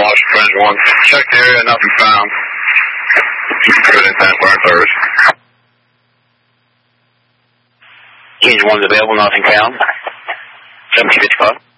Lost Fringe 1. Check the area, nothing found. Good intent, we're on service. Engine 1's available, nothing found. 1755.